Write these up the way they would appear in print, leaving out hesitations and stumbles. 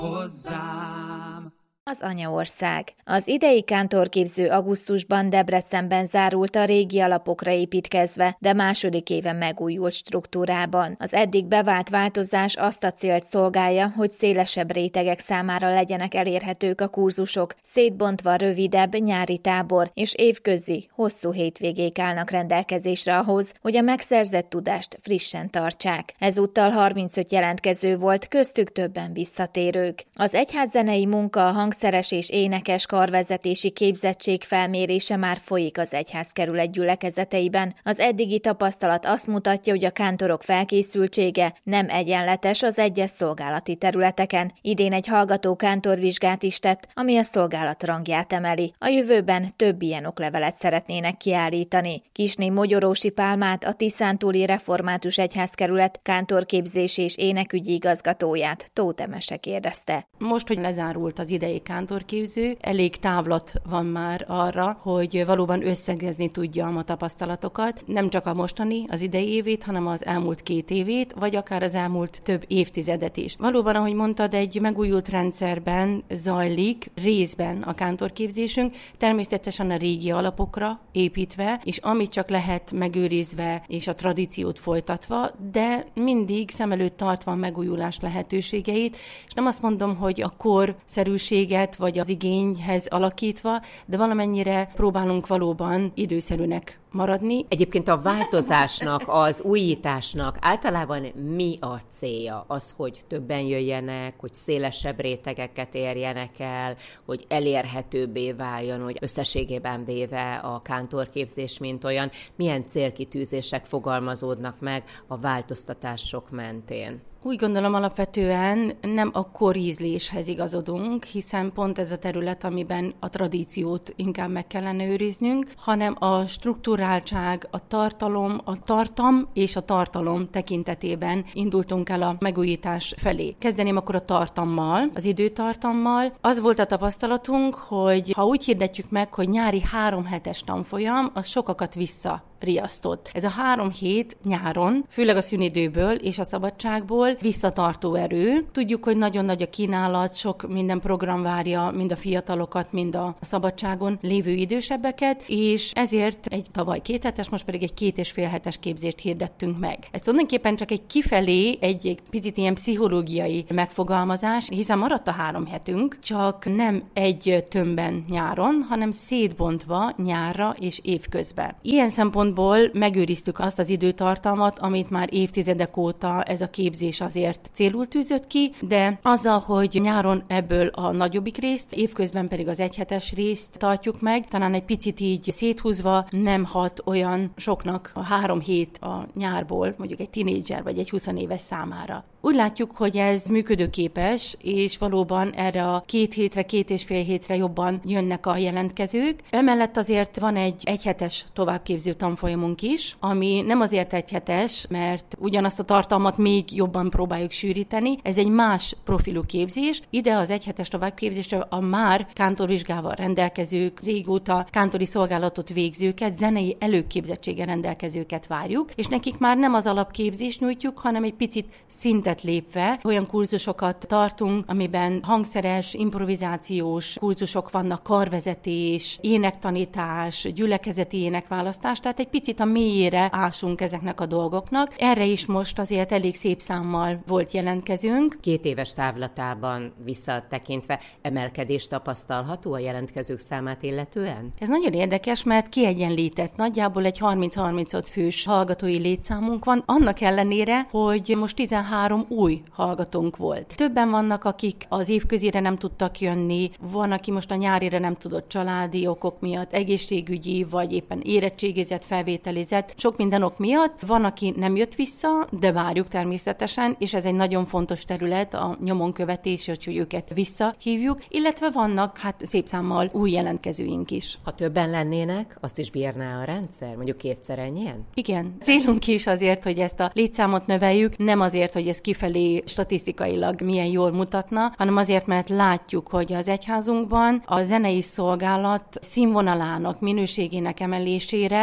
hozzám. Az anyaország. Az idei kántorképző augusztusban Debrecenben zárult a régi alapokra építkezve, de második éve megújult struktúrában. Az eddig bevált változás azt a célt szolgálja, hogy szélesebb rétegek számára legyenek elérhetők a kurzusok, szétbontva rövidebb nyári tábor és évközi, hosszú hétvégék állnak rendelkezésre ahhoz, hogy a megszerzett tudást frissen tartsák. Ezúttal 35 jelentkező volt, köztük többen visszatérők. Az egyházzenei munka, a hangszeres és énekes karvezetési képzettség felmérése már folyik az egyházkerület gyülekezeteiben. Az eddigi tapasztalat azt mutatja, hogy a kántorok felkészültsége nem egyenletes az egyes szolgálati területeken. Idén egy hallgató kántorvizsgát is tett, ami a szolgálat rangját emeli. A jövőben több ilyen oklevelet szeretnének kiállítani. Kisné Mogyorósi Pálmát, a Tiszántúli Református Egyházkerület kántorképzési és énekügyi igazgatóját Tóth Emese kérdezte. Most, hogy lezárult az idei kántorképző, elég távlat van már arra, hogy valóban összegezni tudjam a tapasztalatokat, nem csak a mostani, az idei évét, hanem az elmúlt 2 évét, vagy akár az elmúlt több évtizedet is. Valóban, ahogy mondtad, egy megújult rendszerben zajlik részben a kántorképzésünk, természetesen a régi alapokra építve, és amit csak lehet megőrizve, és a tradíciót folytatva, de mindig szem előtt tartva a megújulás lehetőségeit, és nem azt mondom, hogy a korszerűséget vagy az igényhez alakítva, de valamennyire próbálunk valóban időszerűnek maradni. Egyébként a változásnak, az újításnak általában mi a célja? Az, hogy többen jöjjenek, hogy szélesebb rétegeket érjenek el, hogy elérhetőbbé váljon, hogy összességében véve a kántorképzés mint olyan, milyen célkitűzések fogalmazódnak meg a változtatások mentén? Úgy gondolom, alapvetően nem a korízléshez igazodunk, hiszen pont ez a terület, amiben a tradíciót inkább meg kellene őriznünk, hanem a strukturáltság, a tartalom és a tartalom tekintetében indultunk el a megújítás felé. Kezdeném akkor a tartalommal, az időtartammal. Az volt a tapasztalatunk, hogy ha úgy hirdetjük meg, hogy nyári 3 hetes tanfolyam, az sokakat visszariasztott. Ez a 3 hét nyáron, főleg a szünidőből és a szabadságból visszatartó erő. Tudjuk, hogy nagyon nagy a kínálat, sok minden program várja mind a fiatalokat, mind a szabadságon lévő idősebbeket, és ezért egy tavaly 2 hetes, most pedig egy 2,5 hetes képzést hirdettünk meg. Ez tulajdonképpen csak egy kifelé, egy picit ilyen pszichológiai megfogalmazás, hiszen maradt a 3 hetünk, csak nem egy tömbben nyáron, hanem szétbontva nyárra és évközben. Ilyen szempontból megőriztük azt az időtartalmat, amit már évtizedek óta ez a képzés azért célul tűzött ki, de azzal, hogy nyáron ebből a nagyobbik részt, évközben pedig az 1 hetes részt tartjuk meg, talán egy picit így széthúzva nem hat olyan soknak a 3 hét a nyárból, mondjuk egy tinédzser vagy egy 20 éves számára. Úgy látjuk, hogy ez működőképes, és valóban erre a 2 hétre, 2,5 hétre jobban jönnek a jelentkezők. Emellett azért van egy 1 hetes továbbképző tanfolyamunk is, ami nem azért 1 hetes, mert ugyanazt a tartalmat még jobban próbáljuk sűríteni. Ez egy más profilú képzés. Ide az 1 hetes továbbképzésre a már kántorvizsgával rendelkezők, régóta kántori szolgálatot végzőket, zenei előképzettséggel rendelkezőket várjuk, és nekik már nem az alapképzést nyújtjuk, hanem egy picit szintet lépve olyan kurzusokat tartunk, amiben hangszeres, improvizációs kurzusok vannak, karvezetés, énektanítás, gyülekezeti énekválasztás, tehát egy picit a mélyére ásunk ezeknek a dolgoknak. Erre is most azért elég szép számmal volt jelentkezőnk. 2 éves távlatában visszatekintve emelkedés tapasztalható a jelentkezők számát illetően? Ez nagyon érdekes, mert kiegyenlített. Nagyjából egy 30-35 fős hallgatói létszámunk van, annak ellenére, hogy most 13 új hallgatónk volt. Többen vannak, akik az évközére nem tudtak jönni, van, aki most a nyárira nem tudott családi okok miatt, egészségügyi, vagy éppen érettségizett, felvételizett, sok minden ok miatt. Van, aki nem jött vissza, de várjuk természetesen, és ez egy nagyon fontos terület, a nyomonkövetés, hogy őket visszahívjuk, illetve vannak szép számmal új jelentkezőink is. Ha többen lennének, azt is bírná a rendszer? Mondjuk 2-szer ennyien? Igen. Célunk is azért, hogy ezt a létszámot növeljük, nem azért, hogy ez kifelé statisztikailag milyen jól mutatna, hanem azért, mert látjuk, hogy az egyházunkban a zenei szolgálat színvonalának, minőségének emelésére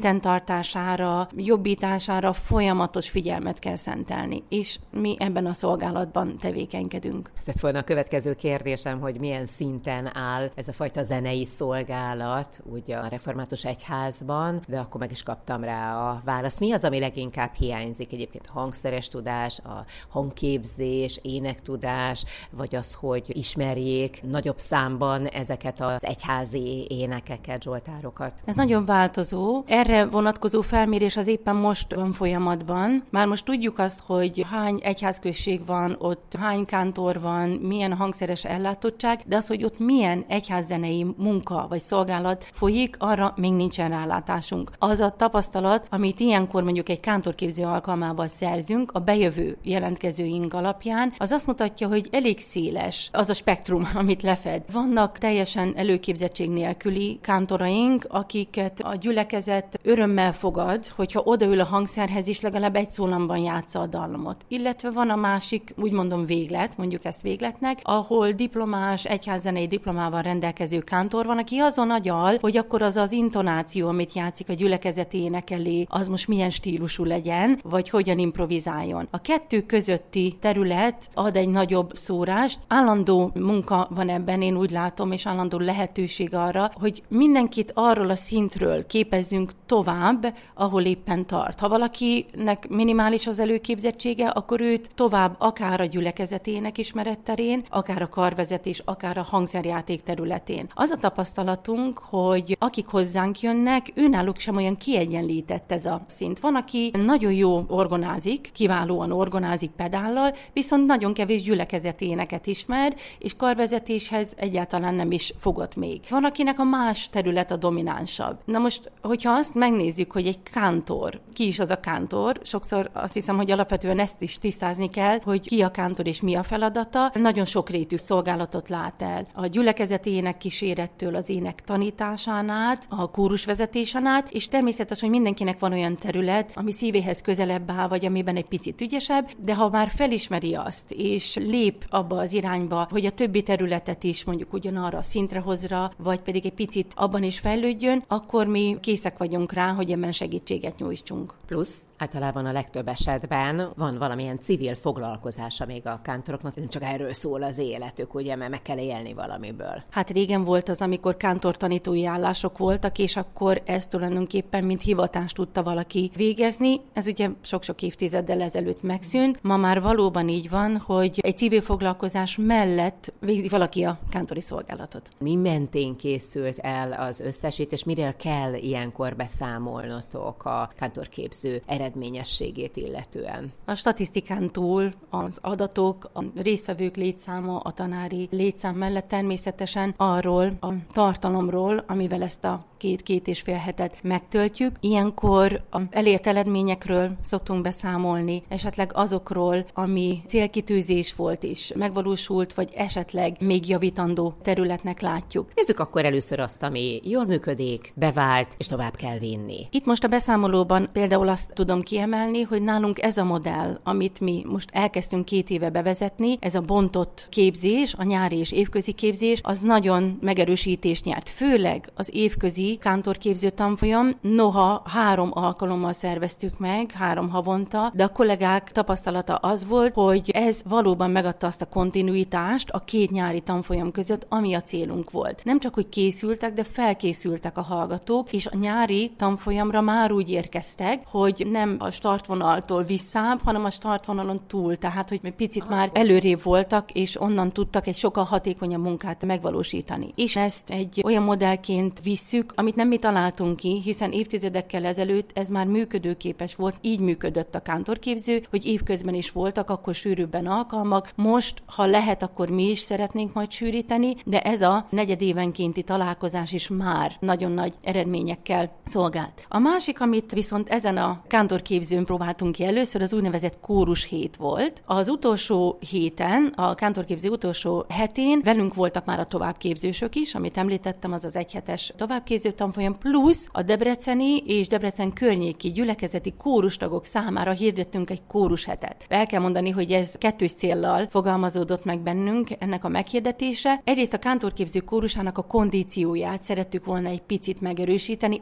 szinten tartására, jobbítására folyamatos figyelmet kell szentelni, és mi ebben a szolgálatban tevékenykedünk. Ez lett volna a következő kérdésem, hogy milyen szinten áll ez a fajta zenei szolgálat, ugye a Református Egyházban, de akkor meg is kaptam rá a választ. Mi az, ami leginkább hiányzik egyébként? A hangszeres tudás, a hangképzés, énektudás, vagy az, hogy ismerjék nagyobb számban ezeket az egyházi énekeket, zsoltárokat? Ez nagyon változó. Erre vonatkozó felmérés az éppen most van folyamatban. Már most tudjuk azt, hogy hány egyházközség van, ott hány kántor van, milyen hangszeres ellátottság, de az, hogy ott milyen egyházzenei munka vagy szolgálat folyik, arra még nincsen rálátásunk. Az a tapasztalat, amit ilyenkor mondjuk egy kántorképző alkalmával szerzünk, a bejövő jelentkezőink alapján, az azt mutatja, hogy elég széles az a spektrum, amit lefed. Vannak teljesen előképzettség nélküli kántoraink, akiket a gyülekezet örömmel fogad, hogyha odaül a hangszerhez is legalább egy szólamban játsza a dallamot. Illetve van a másik, úgy mondom véglet, mondjuk ezt végletnek, ahol diplomás, egyházzenei diplomával rendelkező kántor van, aki azon agyal, hogy akkor az az intonáció, amit játszik a gyülekezeti ének elé, az most milyen stílusú legyen, vagy hogyan improvizáljon. A kettő közötti terület ad egy nagyobb szórást. Állandó munka van ebben, én úgy látom, és állandó lehetőség arra, hogy mindenkit arról a szintről képezzünk tovább, ahol éppen tart. Ha valakinek minimális az előképzettsége, akkor őt tovább akár a gyülekezetének ismeret terén, akár a karvezetés, akár a hangszerjáték területén. Az a tapasztalatunk, hogy akik hozzánk jönnek, őnáluk sem olyan kiegyenlített ez a szint. Van, aki nagyon jó orgonázik, kiválóan orgonázik pedállal, viszont nagyon kevés gyülekezeti éneket ismer, és karvezetéshez egyáltalán nem is fogott még. Van, akinek a más terület a dominánsabb. Na most, hogyha azt megnézzük, hogy egy kántor, ki is az a kántor, sokszor azt hiszem, hogy alapvetően ezt is tisztázni kell, hogy ki a kántor és mi a feladata, nagyon sokrétű szolgálatot lát el. A gyülekezeti énekkísérettől az ének tanításán át, a kórusvezetésen át, és természetes, hogy mindenkinek van olyan terület, ami szívéhez közelebb áll, vagy amiben egy picit ügyesebb, de ha már felismeri azt, és lép abba az irányba, hogy a többi területet is mondjuk ugyanarra a szintre hozra, vagy pedig egy picit abban is fejlődjön, akkor mi készek vagyunk rá, hogy ebben segítséget nyújtsunk. Plusz általában a legtöbb esetben van valamilyen civil foglalkozása még a kántoroknak, nem csak erről szól az életük, ugye, mert meg kell élni valamiből. Hát régen volt az, amikor kántortanítói állások voltak, és akkor ezt tulajdonképpen mint hivatást tudta valaki végezni. Ez ugye sok-sok évtizeddel ezelőtt megszűnt. Ma már valóban így van, hogy egy civil foglalkozás mellett végzi valaki a kántori szolgálatot. Mi mentén készült el az összesítés, miről kell ilyenkor beszámolnotok a kántorképző eredményességét illetően? A statisztikán túl az adatok, a résztvevők létszáma, a tanári létszám mellett természetesen arról a tartalomról, amivel ezt a két és fél hetet megtöltjük. Ilyenkor az elért eredményekről szoktunk beszámolni, esetleg azokról, ami célkitűzés volt is, megvalósult, vagy esetleg még javítandó területnek látjuk. Nézzük akkor először azt, ami jól működik, bevált, és tovább kell vinni. Itt most a beszámolóban például azt tudom kiemelni, hogy nálunk ez a modell, amit mi most elkezdtünk 2 éve bevezetni, ez a bontott képzés, a nyári és évközi képzés, az nagyon megerősítést nyert. Főleg az évközi kántorképző tanfolyam, noha 3 alkalommal szerveztük meg, 3 havonta, de a kollégák tapasztalata az volt, hogy ez valóban megadta azt a kontinuitást a 2 nyári tanfolyam között, ami a célunk volt. Nem csak, hogy készültek, de felkészültek a hallgatók, és a nyári tanfolyamra már úgy érkeztek, hogy nem a startvonaltól visszább, hanem a startvonalon túl, tehát, hogy picit már előrébb voltak, és onnan tudtak egy sokkal hatékonyabb munkát megvalósítani. És ezt egy olyan modellként visszük, amit nem mi találtunk ki, hiszen évtizedekkel ezelőtt ez már működőképes volt, így működött a kántorképző, hogy évközben is voltak akkor sűrűbben alkalmak. Most, ha lehet, akkor mi is szeretnénk majd sűríteni, de ez a negyedévenkénti találkozás is már nagyon nagy eredményekkel szolgált. A másik, amit viszont ezen a kántorképzőn próbáltunk ki először, az úgynevezett kórus hét volt. Az utolsó héten, a kántorképző utolsó hetén velünk voltak már a továbbképzősök is, amit említettem, az az egyhetes továbbképző tanfolyam, plusz a debreceni és Debrecen környéki gyülekezeti kórustagok számára hirdettünk egy kórushetet. El kell mondani, hogy ez kettős céllal fogalmazódott meg bennünk ennek a meghirdetése. Egyrészt a kántorképző kórusának a kondícióját szerettük volna egy picit megerősíteni ahhoz,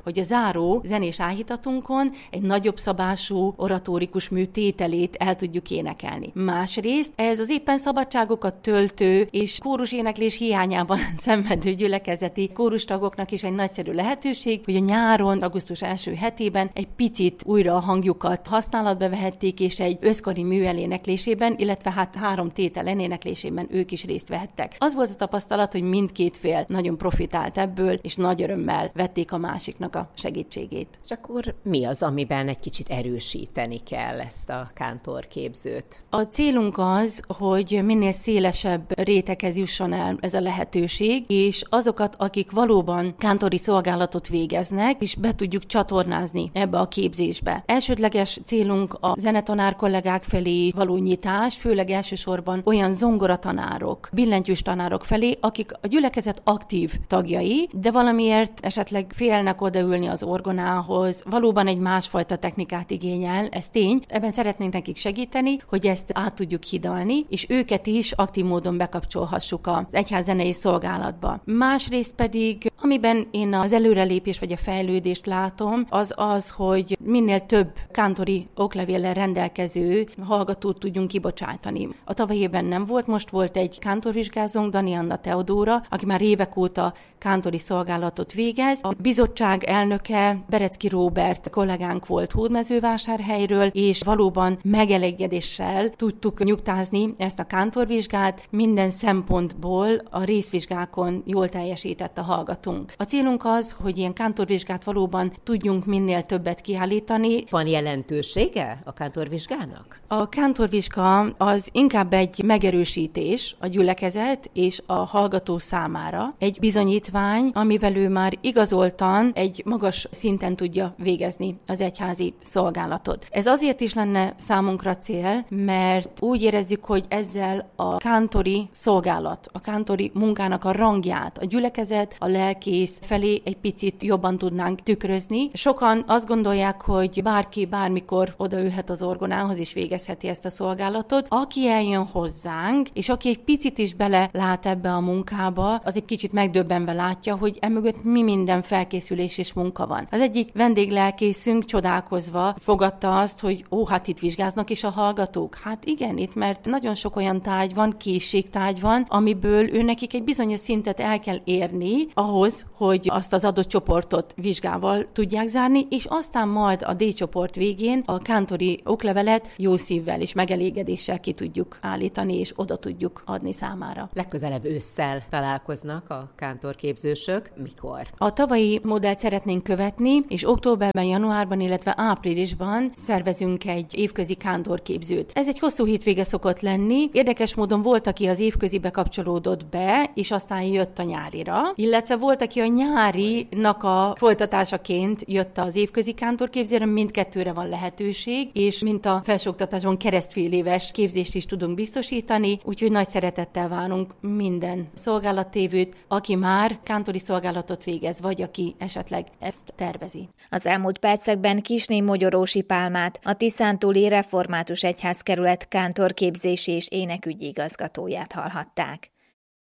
hogy a záró zenés áhítatunkon egy nagyobb szabású oratórikus mű tételét el tudjuk énekelni. Másrészt ez az éppen szabadságokat töltő és kóruséneklés hiányában szenvedő gyülekezeti kórustagoknak is egy nagyszerű lehetőség, hogy a nyáron, augusztus első hetében egy picit újra a hangjukat használatba vehették, és egy összkori mű eléneklésében, illetve 3 tétel eléneklésében ők is részt vehettek. Az volt a tapasztalat, hogy mindkét fél nagyon profitált ebből, és nagy örömmel vették a másiknak a segítségét. És akkor mi az, amiben egy kicsit erősíteni kell ezt a kántorképzőt? A célunk az, hogy minél szélesebb réteghez jusson el ez a lehetőség, és azokat, akik valóban kántori szolgálatot végeznek, is be tudjuk csatornázni ebbe a képzésbe. Elsődleges célunk a zenetanár kollégák felé való nyitás, főleg elsősorban olyan zongoratanárok, billentyűs tanárok felé, akik a gyülekezet aktív tagjai, de valamiért esetleg félnek odaülni az orgonához, valóban egy másfajta technikát igényel, ez tény. Ebben szeretnénk nekik segíteni, hogy ezt át tudjuk hidalni, és őket is aktív módon bekapcsolhassuk az egyház zenei szolgálatba. Másrészt pedig, amiben én az előrelépés vagy a fejlődést látom, az, hogy minél több kántori oklevéllel rendelkező hallgatót tudjunk kibocsátani. A tavalyi évben nem volt, most volt egy kántorvizsgázónk, Dani Anna Teodóra, aki már évek óta kántori szolgálatot végez. A bizottság elnöke Berecki Róbert kollégánk volt Hódmezővásárhelyről, és valóban megelégedéssel tudtuk nyugtázni ezt a kántorvizsgát. Minden szempontból a részvizsgákon jól teljesített a hallgatónk. A célunk az, hogy ilyen kántorvizsgát valóban tudjunk minél többet kiállítani. Van jelentősége a kántorvizsgának? A kántorvizsga az inkább egy megerősítés a gyülekezet és a hallgató számára. Egy bizonyítvány, amivel ő már igazoltan egy magas szinten tudja végezni az egyházi szolgálatot. Ez azért is lenne számunkra cél, mert úgy érezzük, hogy ezzel a kántori szolgálat, a kántori munkának a rangját, a gyülekezet, a lelkész felé egy picit jobban tudnánk tükrözni. Sokan azt gondolják, hogy bárki bármikor odaülhet az orgonához és végezheti ezt a szolgálatot. Aki eljön hozzánk, és aki egy picit is bele lát ebbe a munkába, az egy kicsit megdöbbenve látja, hogy emögött mi minden felkészülés és munka van. Az egyik vendéglelkészünk csodálkozva fogadta azt, hogy hát itt vizsgáznak is a hallgatók. Hát igen, itt, mert nagyon sok olyan tárgy van, készségtárgy van, amiből nekik egy bizonyos szintet el kell érni ahhoz, hogy azt az adott csoportot vizsgával tudják zárni, és aztán majd a D-csoport végén a kántori oklevelet jó szívvel és megelégedéssel ki tudjuk állítani, és oda tudjuk adni számára. Legközelebb ősszel találkoznak a kántorképzősök. Mikor? A tavalyi modellt szeretnénk követni, és októberben, januárban, illetve áprilisban szervezünk egy évközi kántorképzőt. Ez egy hosszú hétvége szokott lenni. Érdekes módon volt, aki az évközibe kapcsolódott be, és aztán jött a nyárira, illetve volt, aki a nyárinak a folytatásaként jött az évközi kántorképzőre, mindkettőre van lehetőség, és mint a felsőoktatáson keresztféléves képzést is tudunk biztosítani, úgyhogy nagy szeretettel várunk minden szolgálattévőt, aki már kántori szolgálatot végez, vagy aki esetleg ezt tervezi. Az elmúlt percekben Kisné Mogyorósi Pálmát, a Tiszántúli Református Egyházkerület kántorképzési és énekügyi igazgatóját hallhatták.